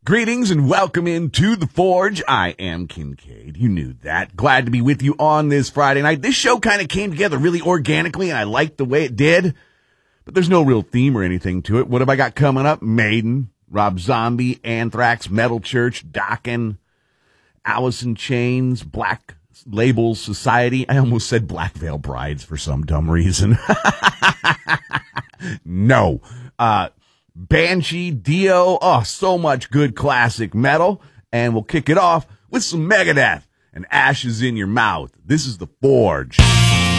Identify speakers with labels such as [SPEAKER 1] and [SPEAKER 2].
[SPEAKER 1] Greetings and welcome into The Forge. I am Kincaid. You knew that. Glad to be with you on this Friday night. This show kind of came together really organically, and I liked the way it did. But there's no real theme or anything to it. What have I got coming up? Maiden, Rob Zombie, Anthrax, Metal Church, Dokken, Alice in Chains, Black Label Society. I almost said Black Veil Brides for some dumb reason. No. Banshee, Dio, so much good classic metal. And we'll kick it off with some Megadeth and Ashes in Your Mouth. This is The Forge.